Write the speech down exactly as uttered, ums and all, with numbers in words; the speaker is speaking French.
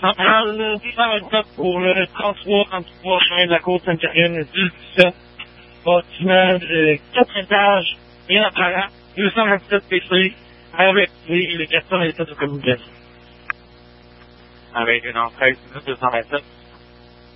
centrale, là, cent vingt-neuf pour le trente-trois trente-trois chemin de la côte Sainte-Catherine, dix dix-sept. Bâtiment de quatre étages, rien apparent, deux cent vingt-sept P C, avec les questions et l'état de communication. Avec une entrée deux cent vingt-sept.